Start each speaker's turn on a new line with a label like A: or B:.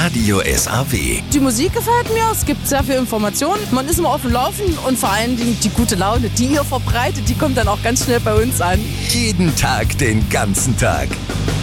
A: Radio SAW.
B: Die Musik gefällt mir, es gibt sehr viel Informationen, man ist immer auf dem Laufenden und vor allen Dingen die gute Laune, die ihr verbreitet, die kommt dann auch ganz schnell bei uns an.
A: Jeden Tag, den ganzen Tag.